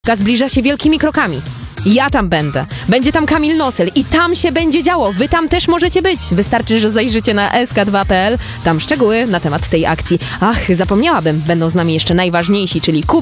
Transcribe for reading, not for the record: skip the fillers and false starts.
Zbliża się wielkimi krokami. Ja tam będę. Będzie tam Kamil Nosel i tam się będzie działo. Wy tam też możecie być. Wystarczy, że zajrzycie na sk2.pl. Tam szczegóły na temat tej akcji. Ach, zapomniałabym. Będą z nami jeszcze najważniejsi, czyli Kuba